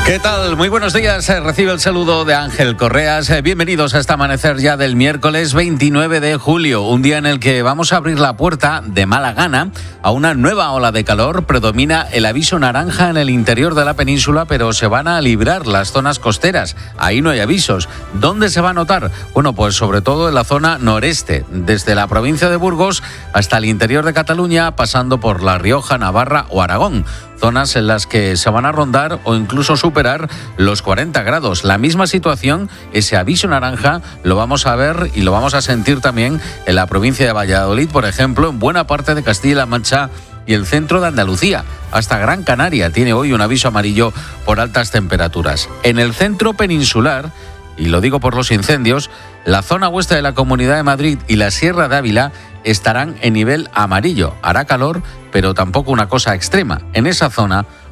¿Qué tal? Muy buenos días. Recibe el saludo de Ángel Correas. Bienvenidos a este amanecer ya del miércoles 29 de julio, un día en el que vamos a abrir la puerta de mala gana a una nueva ola de calor. Predomina el aviso naranja en el interior de la península, pero se van a librar las zonas costeras. Ahí no hay avisos. ¿Dónde se va a notar? Bueno, pues sobre todo en la zona noreste, desde la provincia de Burgos hasta el interior de Cataluña, pasando por La Rioja, Navarra o Aragón. Zonas en las que se van a rondar o incluso superar los 40 grados. La misma situación, ese aviso naranja, lo vamos a ver y lo vamos a sentir también en la provincia de Valladolid, por ejemplo, en buena parte de Castilla-La Mancha y el centro de Andalucía. Hasta Gran Canaria tiene hoy un aviso amarillo por altas temperaturas. En el centro peninsular, y lo digo por los incendios, la zona oeste de la Comunidad de Madrid y la Sierra de Ávila estarán en nivel amarillo. Hará calor, pero tampoco una cosa extrema. En esa zona